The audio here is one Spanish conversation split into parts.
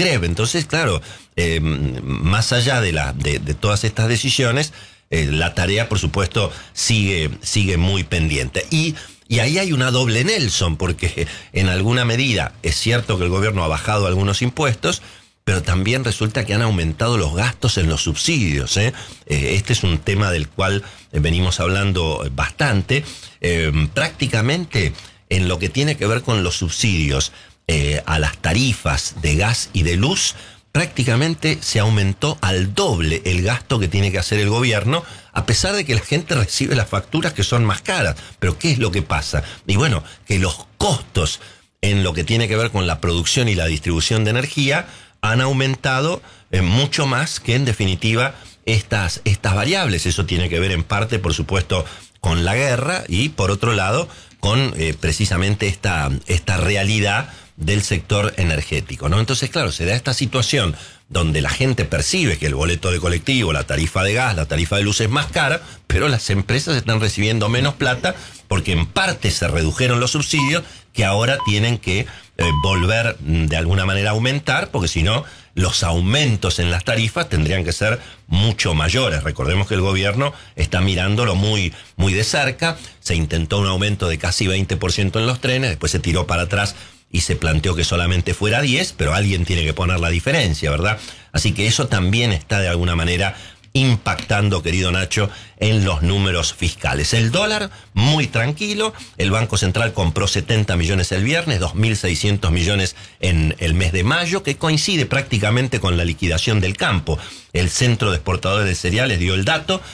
CREB. Entonces, claro, más allá de todas estas decisiones, la tarea, por supuesto, sigue muy pendiente. Y ahí hay una doble Nelson, porque en alguna medida es cierto que el gobierno ha bajado algunos impuestos, pero también resulta que han aumentado los gastos en los subsidios. Este es un tema del cual venimos hablando bastante. Prácticamente en lo que tiene que ver con los subsidios a las tarifas de gas y de luz, prácticamente se aumentó al doble el gasto que tiene que hacer el gobierno, a pesar de que la gente recibe las facturas que son más caras. Pero ¿qué es lo que pasa? Y bueno, que los costos en lo que tiene que ver con la producción y la distribución de energía han aumentado mucho más que, en definitiva, estas variables. Eso tiene que ver en parte, por supuesto, con la guerra y, por otro lado, con precisamente esta realidad del sector energético, ¿no? Entonces, claro, se da esta situación donde la gente percibe que el boleto de colectivo, la tarifa de gas, la tarifa de luz es más cara, pero las empresas están recibiendo menos plata porque en parte se redujeron los subsidios que ahora tienen que volver de alguna manera a aumentar, porque si no, los aumentos en las tarifas tendrían que ser mucho mayores. Recordemos que el gobierno está mirándolo muy, muy de cerca. Se intentó un aumento de casi 20% en los trenes, después se tiró para atrás y se planteó que solamente fuera 10, pero alguien tiene que poner la diferencia, ¿verdad? Así que eso también está de alguna manera impactando, querido Nacho, en los números fiscales. El dólar, muy tranquilo. El Banco Central compró 70 millones el viernes, 2.600 millones en el mes de mayo, que coincide prácticamente con la liquidación del campo. El Centro de Exportadores de Cereales dio el dato,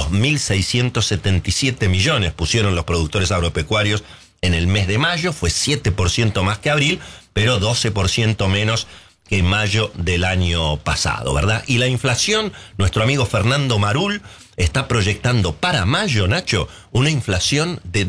2.677 millones pusieron los productores agropecuarios en el mes de mayo, fue 7% más que abril, pero 12% menos que mayo del año pasado, ¿verdad? Y la inflación, nuestro amigo Fernando Marul está proyectando para mayo, Nacho, una inflación de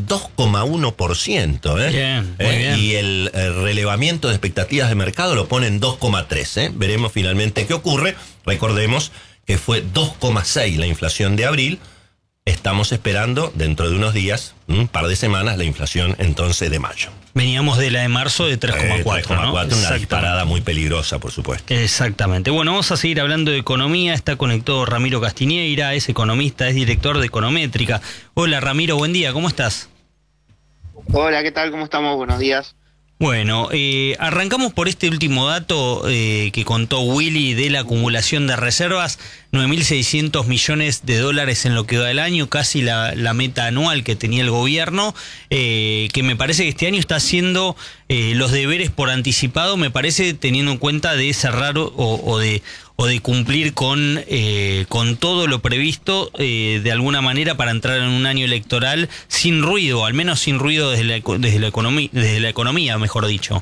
2,1%. Bien, muy bien. Y el relevamiento de expectativas de mercado lo pone en 2,3%. Veremos finalmente qué ocurre. Recordemos que fue 2,6% la inflación de abril. Estamos esperando dentro de unos días, un par de semanas, la inflación entonces de mayo. Veníamos de la de marzo de 3,4, 3,4, ¿no? Una disparada muy peligrosa, por supuesto. Exactamente. Bueno, vamos a seguir hablando de economía. Está conectado Ramiro Castiñeira, es economista, es director de Econométrica. Hola Ramiro, buen día, ¿cómo estás? Hola, ¿qué tal? ¿Cómo estamos? Buenos días. Bueno, arrancamos por este último dato que contó Willy de la acumulación de reservas, 9.600 millones de dólares en lo que va del año, casi la meta anual que tenía el gobierno, que me parece que este año está haciendo los deberes por anticipado, me parece, teniendo en cuenta de cerrar o de cumplir con todo lo previsto de alguna manera para entrar en un año electoral sin ruido, al menos sin ruido desde la economía, mejor dicho.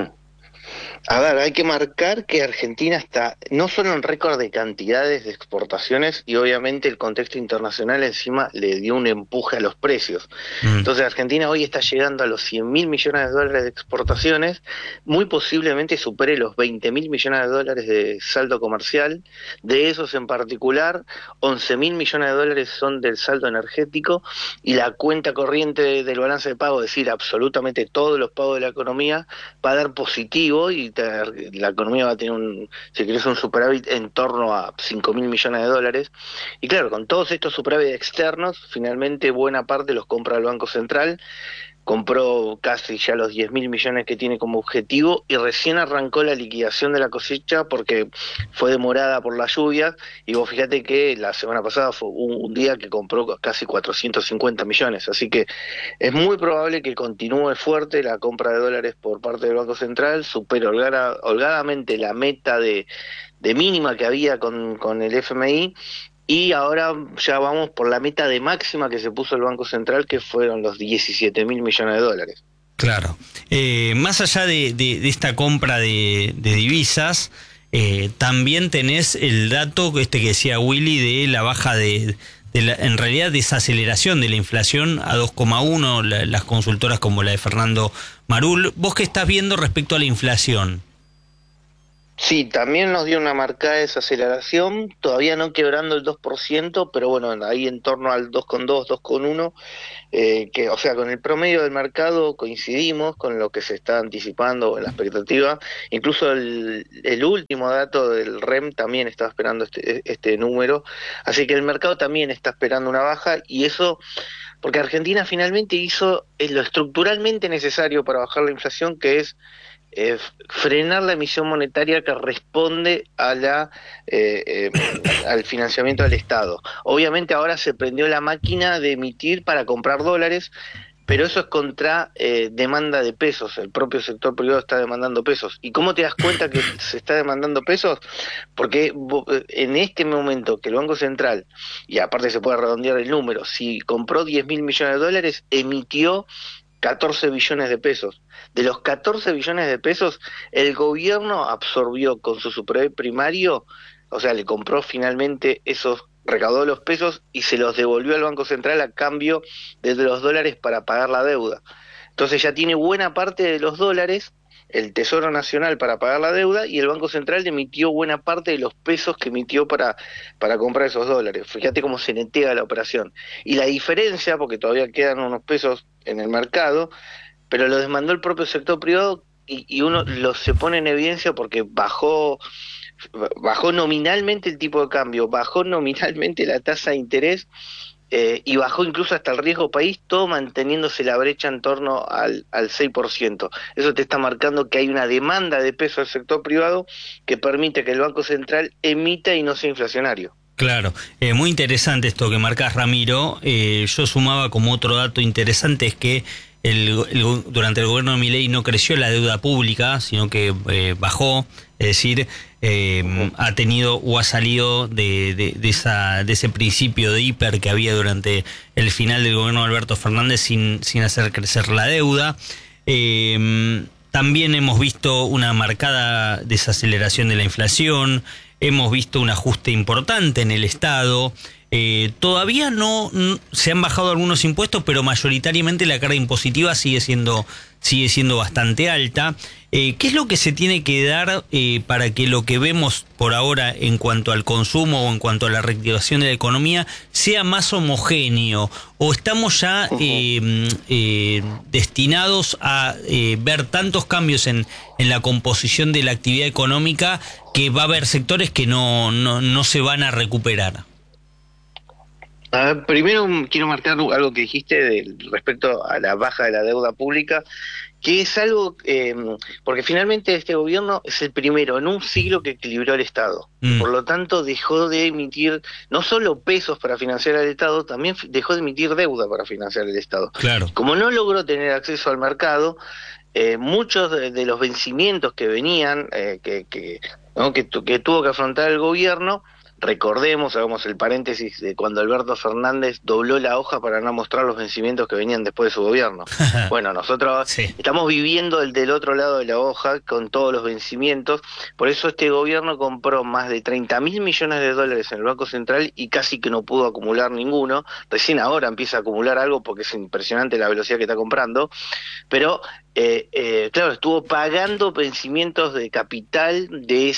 A ver, hay que marcar que Argentina está no solo en récord de cantidades de exportaciones y obviamente el contexto internacional encima le dio un empuje a los precios. Entonces Argentina hoy está llegando a los 100.000 millones de dólares de exportaciones, muy posiblemente supere los 20.000 millones de dólares de saldo comercial. De esos en particular, 11.000 millones de dólares son del saldo energético y la cuenta corriente del balance de pago, es decir, absolutamente todos los pagos de la economía, va a dar positivo y la economía va a tener un superávit en torno a 5.000 millones de dólares. Y claro, con todos estos superávit externos, finalmente buena parte los compra el Banco Central. Compró casi ya los 10.000 millones que tiene como objetivo y recién arrancó la liquidación de la cosecha porque fue demorada por las lluvias. Y vos fíjate que la semana pasada fue un día que compró casi 450 millones. Así que es muy probable que continúe fuerte la compra de dólares por parte del Banco Central, supere holgadamente la meta de mínima que había con el FMI. Y ahora ya vamos por la meta de máxima que se puso el Banco Central, que fueron los 17.000 millones de dólares. Claro. Más allá de esta compra de divisas, también tenés el dato que decía Willy de la baja en realidad desaceleración de la inflación a 2,1, las consultoras como la de Fernando Marul. ¿Vos qué estás viendo respecto a la inflación? Sí, también nos dio una marcada desaceleración, todavía no quebrando el 2%, pero bueno, ahí en torno al 2,2, 2,1, que, o sea, con el promedio del mercado coincidimos con lo que se está anticipando en la expectativa. Incluso el último dato del REM también estaba esperando este número, así que el mercado también está esperando una baja, y eso porque Argentina finalmente hizo lo estructuralmente necesario para bajar la inflación, que es frenar la emisión monetaria que responde a al financiamiento del Estado. Obviamente ahora se prendió la máquina de emitir para comprar dólares, pero eso es contra demanda de pesos. El propio sector privado está demandando pesos. ¿Y cómo te das cuenta que se está demandando pesos? Porque en este momento que el Banco Central, y aparte se puede redondear el número, si compró 10.000 millones de dólares, emitió 14 billones de pesos. De los 14 billones de pesos, el gobierno absorbió con su superávit primario, o sea, le compró finalmente recaudó los pesos y se los devolvió al Banco Central a cambio de los dólares para pagar la deuda. Entonces ya tiene buena parte de los dólares el Tesoro Nacional para pagar la deuda, y el Banco Central emitió buena parte de los pesos que emitió para comprar esos dólares. Fíjate cómo se netea la operación. Y la diferencia, porque todavía quedan unos pesos en el mercado, pero lo demandó el propio sector privado, y uno se pone en evidencia porque bajó nominalmente el tipo de cambio, bajó nominalmente la tasa de interés, y bajó incluso hasta el riesgo país, todo manteniéndose la brecha en torno al 6%. Eso te está marcando que hay una demanda de peso del sector privado que permite que el Banco Central emita y no sea inflacionario. Claro, muy interesante esto que marcas, Ramiro. Yo sumaba como otro dato interesante, es que durante el gobierno de Milei no creció la deuda pública, sino que bajó, es decir, ha tenido o ha salido de ese principio de hiper que había durante el final del gobierno de Alberto Fernández sin hacer crecer la deuda. También hemos visto una marcada desaceleración de la inflación, hemos visto un ajuste importante en el Estado. Todavía no se han bajado algunos impuestos, pero mayoritariamente la carga impositiva sigue siendo bastante alta. ¿Qué es lo que se tiene que dar para que lo que vemos por ahora en cuanto al consumo o en cuanto a la reactivación de la economía sea más homogéneo? ¿O estamos ya destinados a ver tantos cambios en la composición de la actividad económica que va a haber sectores que no se van a recuperar? Primero quiero marcar algo que dijiste respecto a la baja de la deuda pública, que es algo, porque finalmente este gobierno es el primero en un siglo que equilibró el Estado. Por lo tanto, dejó de emitir no solo pesos para financiar al Estado, también dejó de emitir deuda para financiar el Estado. Claro. Como no logró tener acceso al mercado, muchos de los vencimientos que venían, que tuvo que afrontar el gobierno. Recordemos, hagamos el paréntesis de cuando Alberto Fernández dobló la hoja para no mostrar los vencimientos que venían después de su gobierno. Bueno, nosotros estamos viviendo del otro lado de la hoja con todos los vencimientos. Por eso este gobierno compró más de 30.000 millones de dólares en el Banco Central y casi que no pudo acumular ninguno. Recién ahora empieza a acumular algo porque es impresionante la velocidad que está comprando. Pero claro, estuvo pagando vencimientos de capital de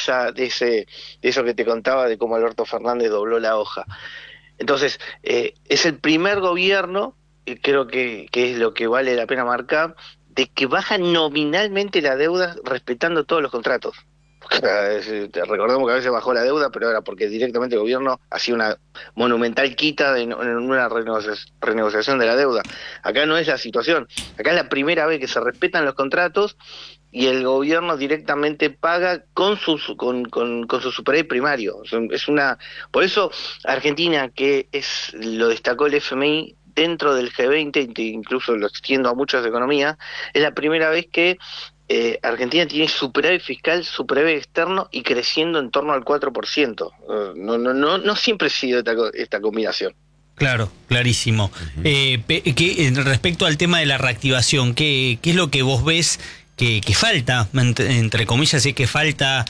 eso que te contaba de cómo Alberto Fernández dobló la hoja. Entonces, es el primer gobierno, creo que es lo que vale la pena marcar, de que baja nominalmente la deuda respetando todos los contratos. Recordemos que a veces bajó la deuda, pero era porque directamente el gobierno hacía una monumental quita en una renegociación de la deuda. Acá no es la situación. Acá es la primera vez que se respetan los contratos y el gobierno directamente paga con su superávit primario. Por eso Argentina, que lo destacó el FMI dentro del G20, incluso lo extiendo a muchas economías, es la primera vez que Argentina tiene superávit fiscal, superávit externo y creciendo en torno al 4%. No siempre ha sido esta combinación. Claro, clarísimo. Respecto al tema de la reactivación, ¿qué es lo que vos ves que falta, entre comillas, si es que faltan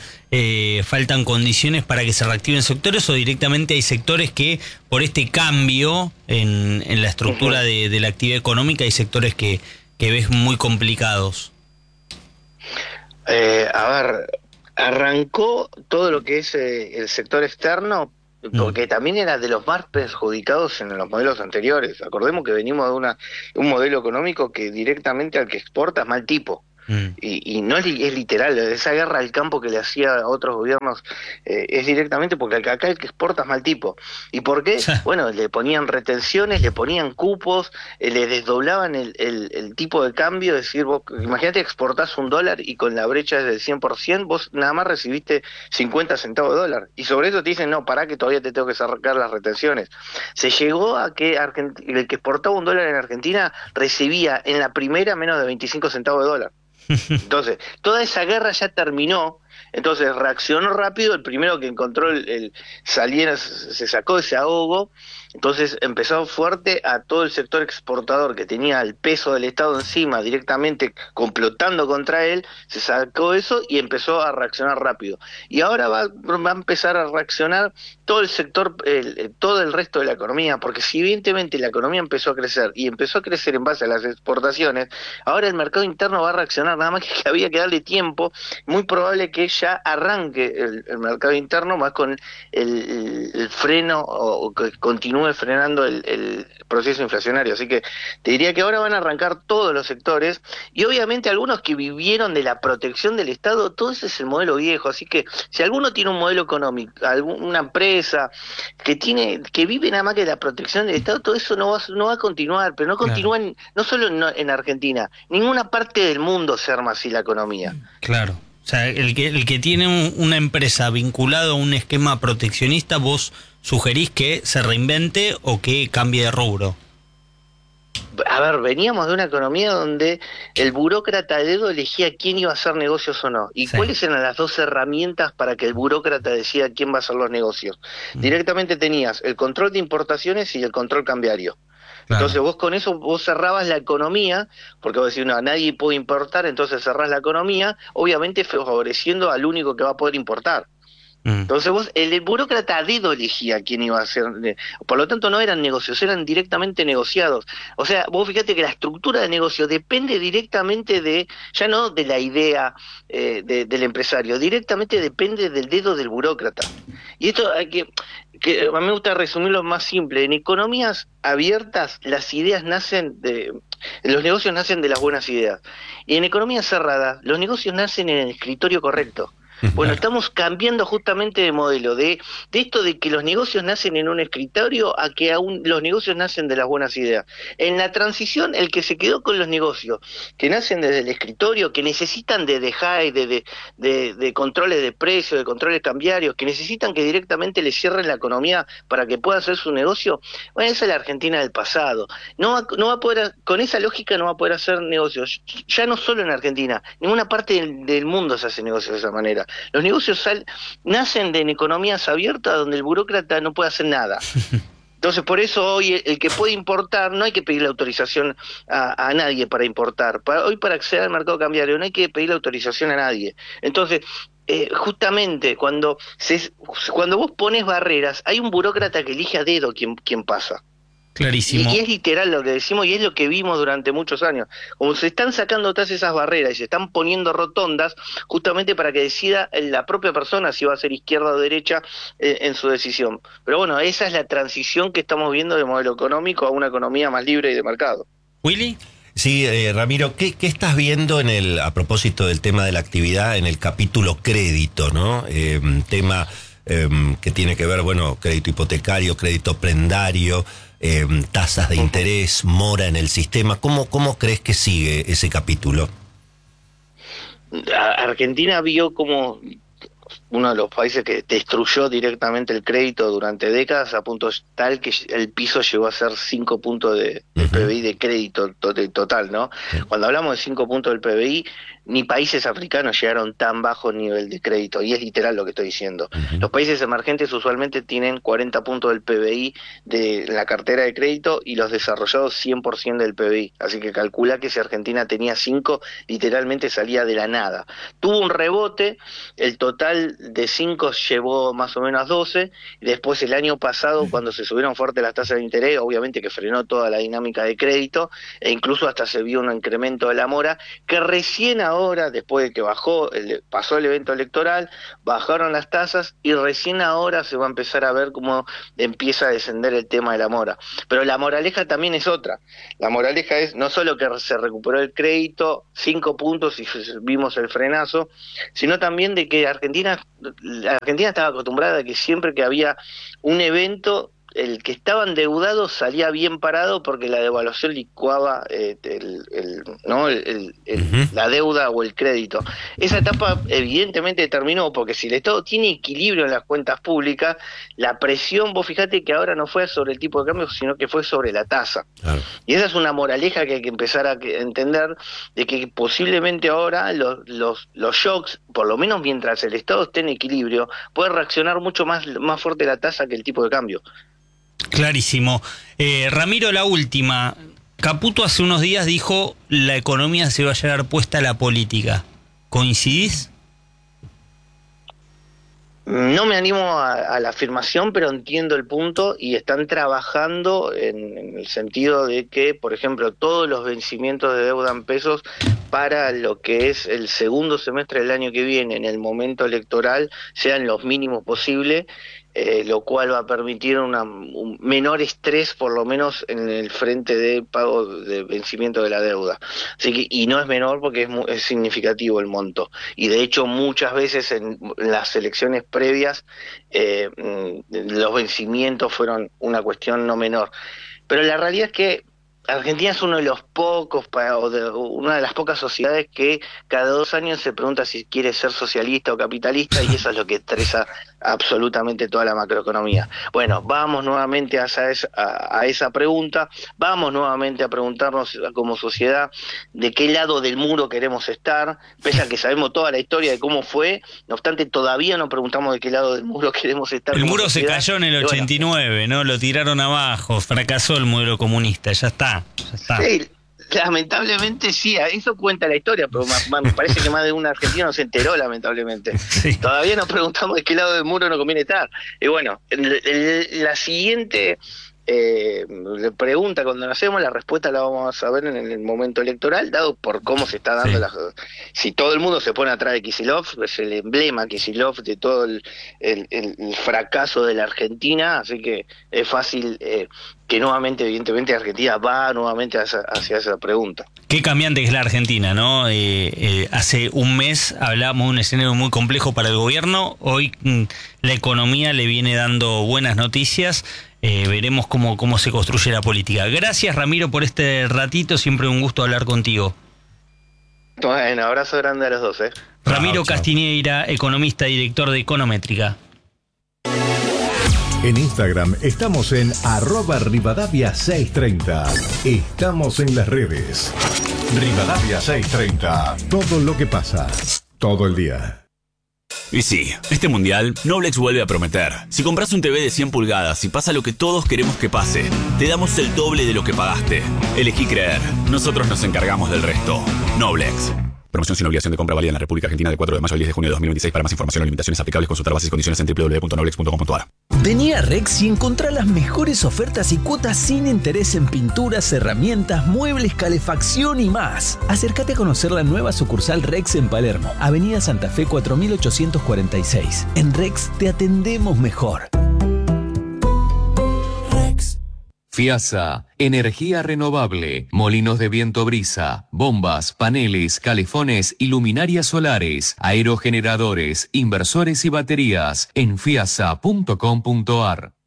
condiciones para que se reactiven sectores, o directamente hay sectores que por este cambio en la estructura de la actividad económica hay sectores que ves muy complicados? Arrancó todo lo que es el sector externo, porque también era de los más perjudicados en los modelos anteriores. Acordemos que venimos de un modelo económico que directamente al que exporta es mal tipo. Y no es literal, esa guerra al campo que le hacía a otros gobiernos es directamente porque acá el que exporta es mal tipo. ¿Y por qué? Bueno, le ponían retenciones, le ponían cupos, le desdoblaban el tipo de cambio, es decir, vos imagínate exportás $1 y con la brecha es del 100%, vos nada más recibiste 50 centavos de dólar. Y sobre eso te dicen, no, pará que todavía te tengo que sacar las retenciones. Se llegó a que el que exportaba $1 en Argentina recibía en la primera menos de 25 centavos de dólar. Entonces, toda esa guerra ya terminó, entonces reaccionó rápido, el primero que encontró se sacó ese ahogo, entonces empezó fuerte a todo el sector exportador que tenía el peso del Estado encima, directamente complotando contra él, se sacó eso y empezó a reaccionar rápido. Y ahora va a empezar a reaccionar todo el sector, todo el resto de la economía, porque si evidentemente la economía empezó a crecer y empezó a crecer en base a las exportaciones, ahora el mercado interno va a reaccionar, nada más que había que darle tiempo, muy probable que ya arranque el mercado interno más con el freno o que continúe frenando el proceso inflacionario. Así que te diría que ahora van a arrancar todos los sectores y obviamente algunos que vivieron de la protección del Estado, todo ese es el modelo viejo. Así que si alguno tiene un modelo económico, una empresa que vive nada más que de la protección del Estado, todo eso no va a continuar, pero no continúa no solo en Argentina, ninguna parte del mundo se arma así la economía. Claro. O sea, el que tiene una empresa vinculada a un esquema proteccionista, vos sugerís que se reinvente o que cambie de rubro. A ver, veníamos de una economía donde el burócrata a dedo elegía quién iba a hacer negocios o no. ¿Y cuáles eran las dos herramientas para que el burócrata decida quién va a hacer los negocios? Directamente tenías el control de importaciones y el control cambiario. Claro. Entonces vos con eso vos cerrabas la economía, porque vos decís, no, nadie puede importar, entonces cerrás la economía, obviamente favoreciendo al único que va a poder importar. Entonces vos, el burócrata a dedo elegía quién iba a hacer, por lo tanto no eran negocios, eran directamente negociados. O sea, vos fíjate que la estructura de negocio depende directamente ya no de la idea del empresario, directamente depende del dedo del burócrata. Y esto hay que a mí me gusta resumirlo más simple, en economías abiertas las ideas los negocios nacen de las buenas ideas. Y en economía cerrada, los negocios nacen en el escritorio correcto. Bueno, estamos cambiando justamente de modelo, de esto de que los negocios nacen en un escritorio a que aún los negocios nacen de las buenas ideas. En la transición, el que se quedó con los negocios, que nacen desde el escritorio, que necesitan de dejar de controles de precios, de controles cambiarios, que necesitan que directamente les cierren la economía para que pueda hacer su negocio, bueno, esa es la Argentina del pasado. No va a poder, con esa lógica no va a poder hacer negocios, ya no solo en Argentina, ninguna parte del mundo se hace negocios de esa manera. Los negocios nacen en economías abiertas donde el burócrata no puede hacer nada. Entonces, por eso hoy el que puede importar, no hay que pedirle autorización a nadie para importar. Hoy para acceder al mercado cambiario no hay que pedirle autorización a nadie. Entonces, justamente cuando vos pones barreras, hay un burócrata que elige a dedo quién pasa. Clarísimo. Y es literal lo que decimos y es lo que vimos durante muchos años. Como se están sacando todas esas barreras y se están poniendo rotondas justamente para que decida la propia persona si va a ser izquierda o derecha en su decisión. Pero bueno, esa es la transición que estamos viendo de modelo económico a una economía más libre y de mercado. ¿Willy? Sí, Ramiro, ¿qué estás viendo a propósito del tema de la actividad en el capítulo crédito, ¿no? Tema que tiene que ver, bueno, crédito hipotecario, crédito prendario, tasas de interés, mora en el sistema. ¿Cómo crees que sigue ese capítulo? Argentina vio como uno de los países que destruyó directamente el crédito durante décadas a punto tal que el piso llegó a ser 5 puntos de PBI de crédito total, ¿no? Cuando hablamos de 5 puntos del PBI, ni países africanos llegaron tan bajo nivel de crédito, y es literal lo que estoy diciendo. Los países emergentes usualmente tienen 40 puntos del PBI de la cartera de crédito y los desarrollados 100% del PBI. Así que calcula que si Argentina tenía 5, literalmente salía de la nada. Tuvo un rebote, el total de 5 llevó más o menos a 12, y después el año pasado, cuando se subieron fuerte las tasas de interés, obviamente que frenó toda la dinámica de crédito, e incluso hasta se vio un incremento de la mora, que recién ahora, después de que pasó el evento electoral, bajaron las tasas, y recién ahora se va a empezar a ver cómo empieza a descender el tema de la mora. Pero la moraleja también es otra. La moraleja es no solo que se recuperó el crédito, 5 puntos y vimos el frenazo, sino también de que la Argentina estaba acostumbrada a que siempre que había un evento, el que estaba endeudado salía bien parado porque la devaluación licuaba la deuda o el crédito. Esa etapa evidentemente terminó, porque si el Estado tiene equilibrio en las cuentas públicas, la presión, vos fijate que ahora no fue sobre el tipo de cambio, sino que fue sobre la tasa. Claro. Y esa es una moraleja que hay que empezar a entender, de que posiblemente ahora los shocks, por lo menos mientras el Estado esté en equilibrio, puede reaccionar mucho más fuerte la tasa que el tipo de cambio. Clarísimo. Ramiro, la última. Caputo hace unos días dijo: la economía se va a llevar puesta a la política. ¿Coincidís? No me animo a la afirmación, pero entiendo el punto, y están trabajando en el sentido de que, por ejemplo, todos los vencimientos de deuda en pesos para lo que es el segundo semestre del año que viene, en el momento electoral, sean los mínimos posible, lo cual va a permitir un menor estrés, por lo menos en el frente de pago de vencimiento de la deuda. Así que, y no es menor porque es significativo el monto. Y de hecho muchas veces en las elecciones previas los vencimientos fueron una cuestión no menor. Pero la realidad es que Argentina es uno de los pocos, una de las pocas sociedades que cada 2 años se pregunta si quiere ser socialista o capitalista, y eso es lo que estresa absolutamente toda la macroeconomía. Bueno, vamos nuevamente a esa pregunta, vamos nuevamente a preguntarnos como sociedad de qué lado del muro queremos estar, pese a que sabemos toda la historia de cómo fue, no obstante todavía nos preguntamos de qué lado del muro queremos estar. El muro sociedad. Se cayó en el 89, ¿no? Lo tiraron abajo, fracasó el modelo comunista, ya está. Sí, lamentablemente sí, eso cuenta la historia, pero me parece que más de un argentino se enteró, lamentablemente. Sí. Todavía nos preguntamos de qué lado del muro nos conviene estar. Y bueno, la siguiente pregunta, cuando nacemos, la respuesta la vamos a ver en el momento electoral, dado por cómo se está dando si todo el mundo se pone atrás de Kicillof, es el emblema Kicillof de todo el fracaso de la Argentina, así que es fácil que nuevamente, evidentemente, Argentina va nuevamente hacia esa pregunta. Qué cambiante es la Argentina, ¿no? Hace un mes hablábamos de un escenario muy complejo para el gobierno, hoy la economía le viene dando buenas noticias. Veremos cómo se construye la política. Gracias, Ramiro, por este ratito, siempre un gusto hablar contigo. Bueno, abrazo grande a los dos. Ramiro Castiñeira, economista, director de Econométrica. En Instagram estamos en @Rivadavia630. Estamos en las redes. Rivadavia630. Todo lo que pasa, todo el día. Y sí, este mundial, Noblex vuelve a prometer. Si compras un TV de 100 pulgadas y pasa lo que todos queremos que pase, te damos el doble de lo que pagaste. Elegí creer. Nosotros nos encargamos del resto. Noblex. Promoción sin obligación de compra válida en la República Argentina del 4 de mayo al 10 de junio de 2026. Para más información o limitaciones aplicables, consultar bases y condiciones en www.noblex.com.ar. Vení a Rex y encontrá las mejores ofertas y cuotas sin interés en pinturas, herramientas, muebles, calefacción y más. Acércate a conocer la nueva sucursal Rex en Palermo, Avenida Santa Fe 4846. En Rex te atendemos mejor. FIASA, energía renovable, molinos de viento brisa, bombas, paneles, calefones y luminarias solares, aerogeneradores, inversores y baterías en fiasa.com.ar.